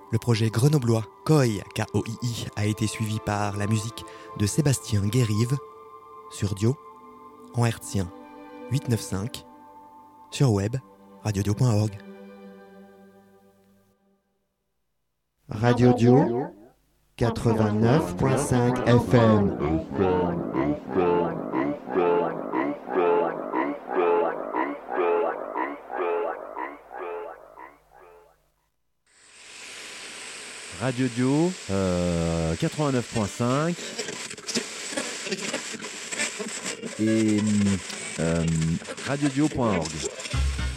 Le projet grenoblois KOII, K-O-I-I, a été suivi par la musique de Sébastien Guérive sur Dio, en hertzien 895, sur web, radiodio.org. Radio Dio 89.5 FM. Radio Dio 89.5 et radiodio.org.